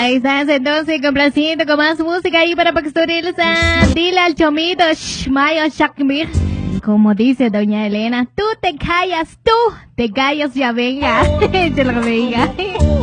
Ahí estás entonces complaciendo con más música ahí para Paxtorilza. Dile al chomito, Mayo Shakmir. Como dice doña Elena, tú te callas, ya venga. Se lo venga.